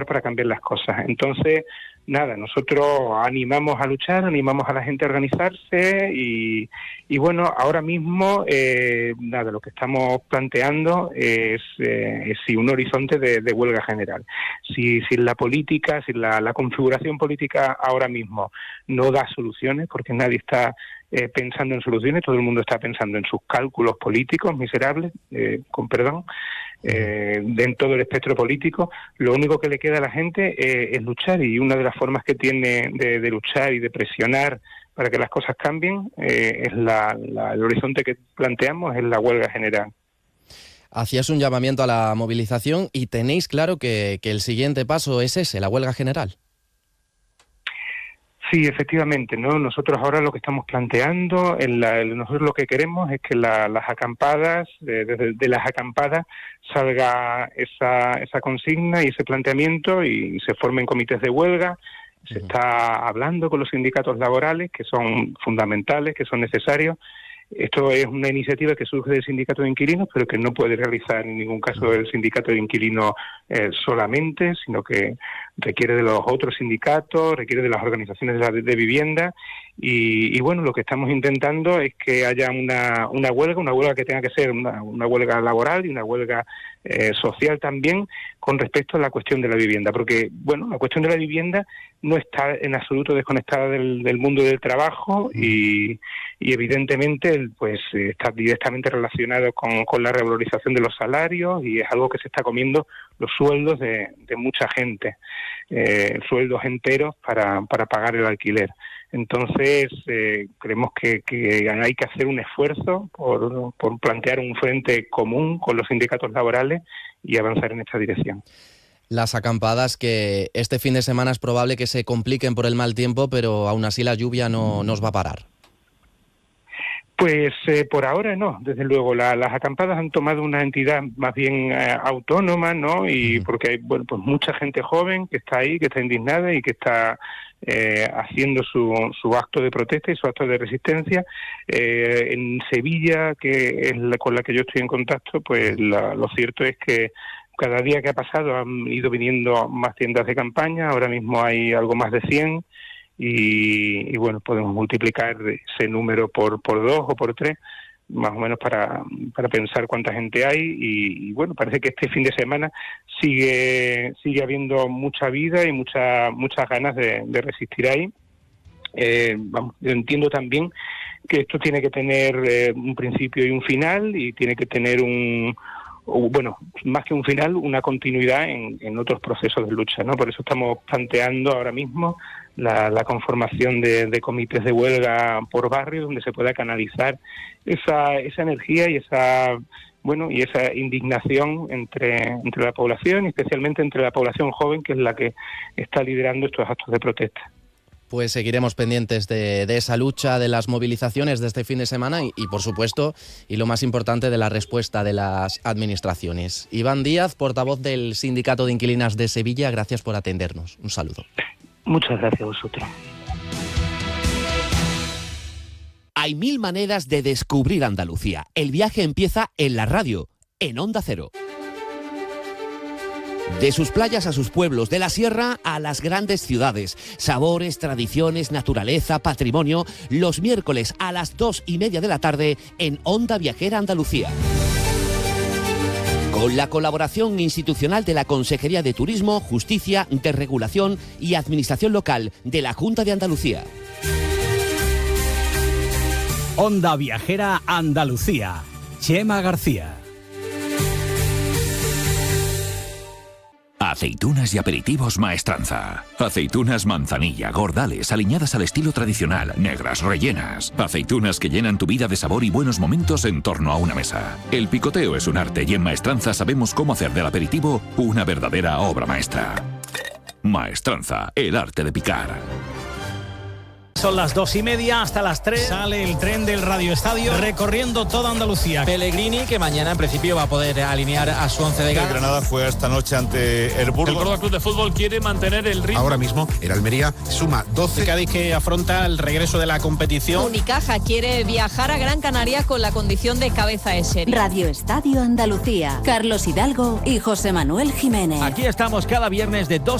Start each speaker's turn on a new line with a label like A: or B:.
A: para cambiar las cosas. Entonces, nada, nosotros animamos a luchar, animamos a la gente a organizarse y bueno, ahora mismo, nada, lo que estamos planteando es si un horizonte de huelga general. Si la política, si la configuración política ahora mismo no da soluciones, porque nadie está pensando en soluciones, todo el mundo está pensando en sus cálculos políticos miserables, con perdón, en todo el espectro político, lo único que le queda a la gente es luchar, y una de las formas que tiene de luchar y de presionar para que las cosas cambien es el horizonte que planteamos, es la huelga general.
B: Hacías un llamamiento a la movilización y tenéis claro que el siguiente paso es ese, la huelga general.
A: Sí, efectivamente, ¿no? Nosotros ahora lo que estamos planteando, nosotros lo que queremos es que las acampadas, de las acampadas salga esa consigna y ese planteamiento y se formen comités de huelga. Se está hablando con los sindicatos laborales, que son fundamentales, que son necesarios. Esto es una iniciativa que surge del sindicato de inquilinos, pero que no puede realizar en ningún caso el sindicato de inquilinos solamente, sino que requiere de los otros sindicatos, requiere de las organizaciones de vivienda y bueno, lo que estamos intentando es que haya una huelga que tenga que ser una huelga laboral y una huelga social también con respecto a la cuestión de la vivienda, porque bueno, la cuestión de la vivienda no está en absoluto desconectada del mundo del trabajo y evidentemente pues está directamente relacionado con la revalorización de los salarios y es algo que se está comiendo los sueldos de mucha gente, sueldos enteros para pagar el alquiler. Entonces, creemos que hay que hacer un esfuerzo por plantear un frente común con los sindicatos laborales y avanzar en esta dirección.
B: Las acampadas que este fin de semana es probable que se compliquen por el mal tiempo, pero aún así la lluvia no nos va a parar.
A: Pues por ahora no, desde luego. Las acampadas han tomado una entidad más bien autónoma, ¿no? Y porque hay pues mucha gente joven que está ahí, que está indignada y que está haciendo su acto de protesta y su acto de resistencia. En Sevilla, que es con la que yo estoy en contacto, pues lo cierto es que cada día que ha pasado han ido viniendo más tiendas de campaña, ahora mismo hay algo más de 100. Y bueno, podemos multiplicar ese número por 2 o por 3, más o menos para pensar cuánta gente hay y bueno, parece que este fin de semana sigue habiendo mucha vida y muchas ganas de resistir ahí. Yo entiendo también que esto tiene que tener un principio y un final y tiene que tener más que un final, una continuidad en otros procesos de lucha, ¿no? Por eso estamos planteando ahora mismo la conformación de comités de huelga por barrio, donde se pueda canalizar esa energía y esa indignación entre la población, y especialmente entre la población joven, que es la que está liderando estos actos de protesta.
B: Pues seguiremos pendientes de esa lucha, de las movilizaciones de este fin de semana y por supuesto, y lo más importante, de la respuesta de las administraciones. Iván Díaz, portavoz del Sindicato de Inquilinas de Sevilla, gracias por atendernos. Un saludo.
A: Muchas gracias a vosotros.
C: Hay 1000 maneras de descubrir Andalucía. El viaje empieza en la radio, en Onda Cero. De sus playas a sus pueblos, de la sierra a las grandes ciudades. Sabores, tradiciones, naturaleza, patrimonio. Los miércoles a las 2:30 de la tarde en Onda Viajera Andalucía. Con la colaboración institucional de la Consejería de Turismo, Justicia, Desregulación y Administración Local de la Junta de Andalucía.
D: Onda Viajera Andalucía. Chema García.
E: Aceitunas y aperitivos Maestranza. Aceitunas manzanilla, gordales, aliñadas al estilo tradicional, negras, rellenas. Aceitunas que llenan tu vida de sabor y buenos momentos en torno a una mesa. El picoteo es un arte y en Maestranza sabemos cómo hacer del aperitivo una verdadera obra maestra. Maestranza, el arte de picar.
D: Son las 2:30, hasta las 3 sale el tren del Radio Estadio recorriendo toda Andalucía.
F: Pellegrini, que mañana en principio va a poder alinear a su 11 de gala.
G: El Granada fue esta noche ante el Burgos.
H: El Córdoba Club de Fútbol quiere mantener el ritmo.
I: Ahora mismo el Almería suma 12.
D: El Cádiz, que afronta el regreso de la competición.
J: Unicaja quiere viajar a Gran Canaria con la condición de cabeza de serie.
K: Radio Estadio Andalucía. Carlos Hidalgo y José Manuel Jiménez.
D: Aquí estamos cada viernes de 2